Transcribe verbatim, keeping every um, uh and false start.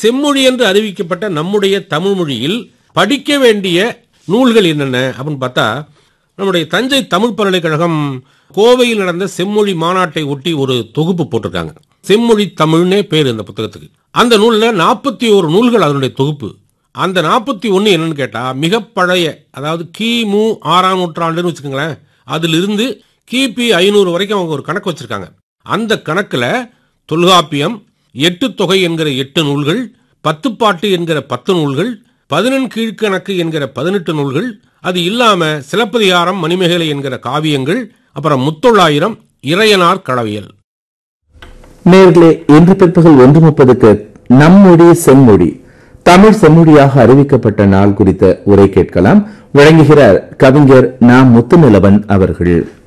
செம்மொழி என்று அறிவிக்கப்பட்ட நம்முடைய தமிழ் மொழியில் படிக்க வேண்டிய நூல்கள் என்னென்ன அப்படின்னு பார்த்தா, நம்முடைய தஞ்சை தமிழ் பல்கலைக்கழகம் கோவையில் நடந்த செம்மொழி மாநாட்டை ஒட்டி ஒரு தொகுப்பு போட்டிருக்காங்க. செம்மொழி தமிழ்னே பேர் இந்த புத்தகத்துக்கு. அந்த நூல்ல நாற்பத்தி ஒரு நூல்கள் அதனுடைய தொகுப்பு. அந்த நாற்பத்தி ஒன்னு என்னன்னு கேட்டா, மிக பழைய, அதாவது கிமு ஆறாம் நூற்றாண்டுன்னு வச்சுக்கோங்களேன், அதிலிருந்து கிபி ஐநூறு வரைக்கும் அவங்க ஒரு கணக்கு வச்சிருக்காங்க. அந்த கணக்குல தொல்காப்பியம், எட்டு தொகை என்கிற எட்டு நூல்கள், பத்துப்பாட்டு என்கிற பத்து நூல்கள், பதினெண் கீழ்கணக்கு என்கிற பதினெட்டு நூல்கள், அது இல்லாம சிலப்பதிகாரம், மணிமேகலை என்கிற காவியங்கள், அப்புறம் முத்தொள்ளாயிரம், இறையனார் களவியல். நேர்களே, இன்று பிற்பகல் ஒன்று முப்பதுக்கு நம்மொழி செம்மொழி, தமிழ் செம்மொழியாக அறிவிக்கப்பட்ட நாள் குறித்த உரை கேட்கலாம். வழங்குகிறார் கவிஞர் நா. முத்துநிலவன் அவர்கள்.